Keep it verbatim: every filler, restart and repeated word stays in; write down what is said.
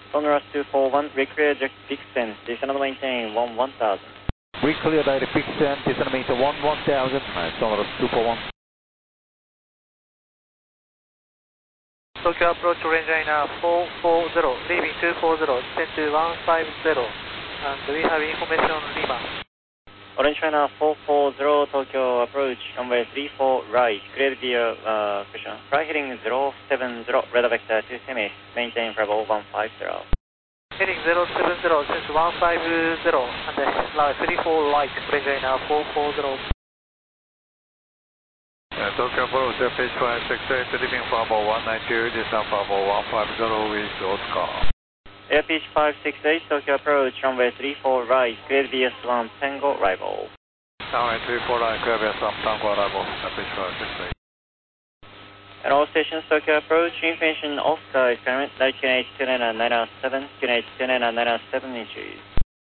Sonorous two four one, reclear direct Dixon, descend and maintain one one thousand. Reclear direct Dixon, descend and maintain one one thousand, Sonorous two four one. Tokyo approach range liner four four zero, leaving two four zero, descend to one five zero, and we have information on Lima. Orange China four four zero, Tokyo approach, runway three four right, clear via uh, question. Fly heading zero seven zero, radar vector two semi, maintain Bravo one five zero. Heading zero seven zero, since one five zero, and then fly three four right, range liner four four zero. Uh, Tokyo approach, page five six eight, leaving Bravo one nine two, descend Bravo one five zero with Oscar. Airpeach five six eight, Tokyo approach, runway three four right, clear V S one Tango arrival. Runway three four right, clear V S one Tango arrival, Airpeach five six eight. At all stations, Tokyo approach, information Oscar is current, nine eight two nine nine seven, two eight two nine nine seven inches.